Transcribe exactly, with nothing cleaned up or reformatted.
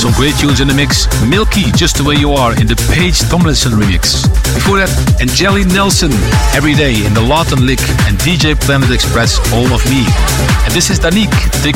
Some great tunes in the mix. Milky, Just the Way You Are in the Paige Tomlinson remix. Before that, Angeli Nelson, Every Day in the Lawton Lick, and D J Planet Express, All of Me. And this is Danique.